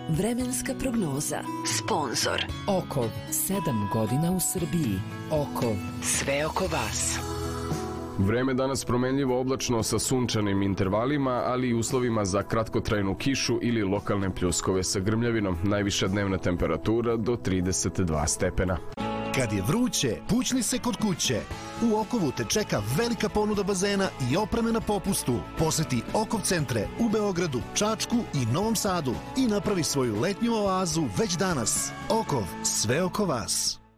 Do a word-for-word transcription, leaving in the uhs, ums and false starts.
Vremenska prognoza. Sponzor. Okov, sedam godina u Srbiji. Okov, sve oko vas. Vreme danas promenljivo oblačno sa sunčanim intervalima, ali i uslovima za kratkotrajnu kišu ili lokalne pljuskove sa grmljavinom. Najviša dnevna temperatura do trideset dva stepena. Kad je vruće, pućni se kod kuće. U Okovu te čeka velika ponuda bazena i opreme na popustu. Poseti Okov centre u Beogradu, Čačku i Novom Sadu i napravi svoju letnju oazu već danas. Okov, sve oko vas.